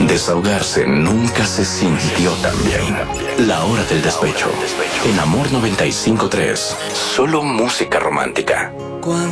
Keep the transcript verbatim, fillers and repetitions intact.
Desahogarse nunca se sintió tan bien. La hora del despecho. En Amor noventa y cinco tres. Solo música romántica.